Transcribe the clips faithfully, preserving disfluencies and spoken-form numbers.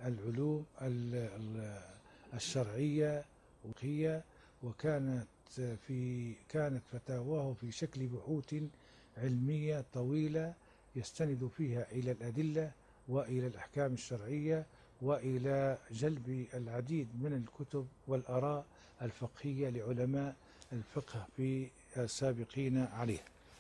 العلوم الشرعية والفقهية، وكانت في كانت فتاواه في شكل بحوث علمية طويلة يستند فيها إلى الأدلة وإلى الأحكام الشرعية وإلى جلب العديد من الكتب والآراء الفقهية لعلماء الفقه في السابقين عليه.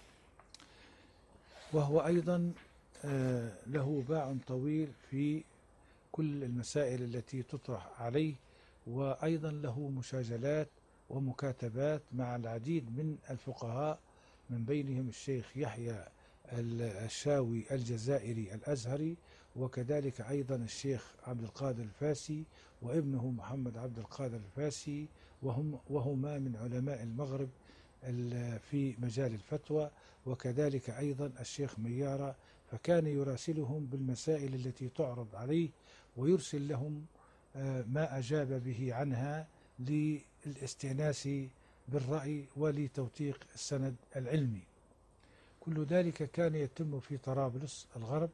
وهو أيضا له باع طويل في كل المسائل التي تطرح عليه، وأيضا له مشاجلات ومكاتبات مع العديد من الفقهاء، من بينهم الشيخ يحيى الشاوي الجزائري الأزهري، وكذلك أيضا الشيخ عبد القادر الفاسي وابنه محمد عبد القادر الفاسي، وهم وهما من علماء المغرب في مجال الفتوى، وكذلك أيضا الشيخ ميارة، فكان يراسلهم بالمسائل التي تعرض عليه ويرسل لهم ما أجاب به عنها للاستئناس بالرأي ولتوثيق السند العلمي. كل ذلك كان يتم في طرابلس الغرب،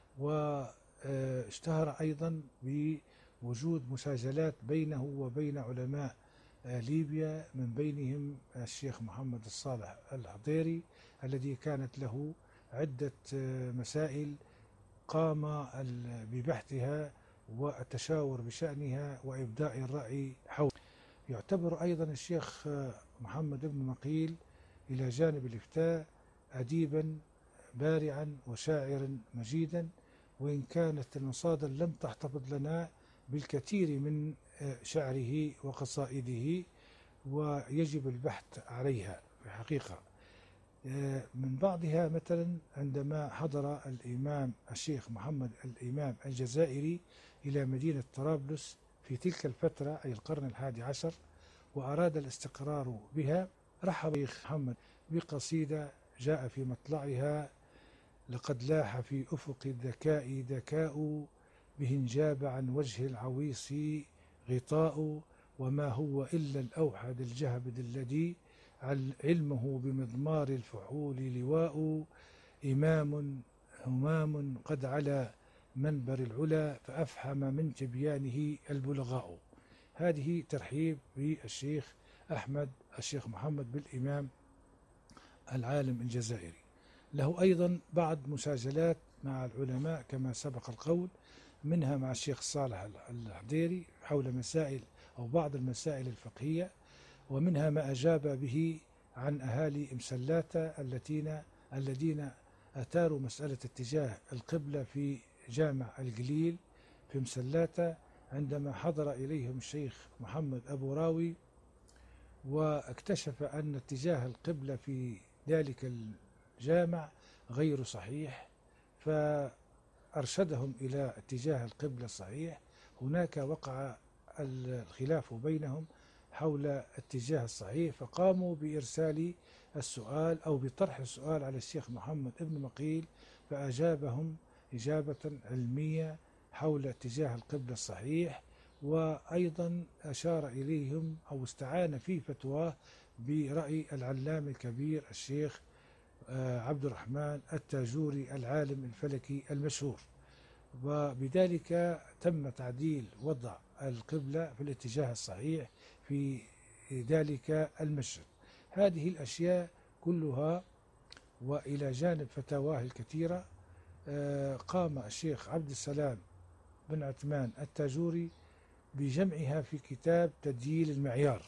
واشتهر أيضا بوجود مساجلات بينه وبين علماء ليبيا، من بينهم الشيخ محمد الصالح الحضيري الذي كانت له عدة مسائل قام ببحثها والتشاور بشأنها وإبداء الرأي حول. يعتبر أيضا الشيخ محمد بن مقيل إلى جانب الإفتاء أديبا بارعا وشاعرا مجيدا، وإن كانت المصادر لم تحتفظ لنا بالكثير من شعره وقصائده، ويجب البحث عليها في حقيقة. من بعضها مثلا عندما حضر الإمام الشيخ محمد الإمام الجزائري إلى مدينة طرابلس في تلك الفترة أي القرن الحادي عشر، وأراد الاستقرار بها، رحب الشيخ محمد بقصيدة جاء في مطلعها: لقد لاح في أفق الذكاء ذكاء، به انجاب عن وجه العويص غطاء، وما هو إلا الأوحد الجهبد الذي علمه بمضمار الفحول لواء، إمام همام قد على منبر العلا، فأفحم من تبيانه البلغاء. هذه ترحيب بالشيخ أحمد الشيخ محمد بالإمام العالم الجزائري. له أيضا بعض مساجلات مع العلماء كما سبق القول، منها مع الشيخ صالح الحضيري حول مسائل أو بعض المسائل الفقهية، ومنها ما أجاب به عن أهالي مسلاتة الذين الذين أثاروا مسألة اتجاه القبلة في جامع القليل في مسلاتة، عندما حضر إليهم الشيخ محمد أبو راوي واكتشف أن اتجاه القبلة في ذلك الجامع غير صحيح، فأرشدهم إلى اتجاه القبلة الصحيح. هناك وقع الخلاف بينهم حول اتجاه الصحيح، فقاموا بإرسال السؤال أو بطرح السؤال على الشيخ محمد ابن مقيل، فأجابهم إجابة علمية حول اتجاه القبلة الصحيح، وأيضا أشار إليهم أو استعان في فتواه برأي العلام الكبير الشيخ عبد الرحمن التاجوري العالم الفلكي المشهور، وبذلك تم تعديل وضع القبلة في الاتجاه الصحيح في ذلك المسجد. هذه الأشياء كلها وإلى جانب فتاواه الكثيرة، قام الشيخ عبد السلام بن عثمان التاجوري بجمعها في كتاب تدييل المعيار،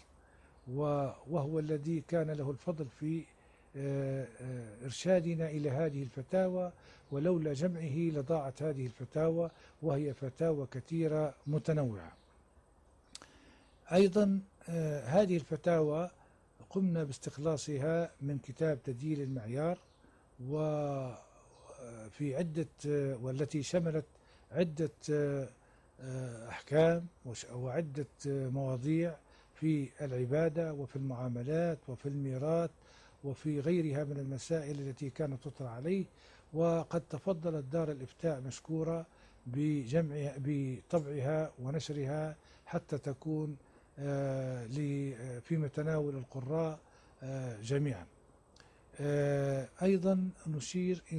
وهو الذي كان له الفضل في إرشادنا إلى هذه الفتاوى، ولولا جمعه لضاعت هذه الفتاوى، وهي فتاوى كثيرة متنوعة. أيضا هذه الفتاوى قمنا باستخلاصها من كتاب تدييل المعيار، وفي عدة والتي شملت عدة أحكام وعدة مواضيع في العبادة وفي المعاملات وفي الميراث وفي غيرها من المسائل التي كانت تطرح عليه. وقد تفضلت دار الإفتاء مشكورة بجمعها بطبعها ونشرها حتى تكون في متناول القراء جميعا. أيضا نشير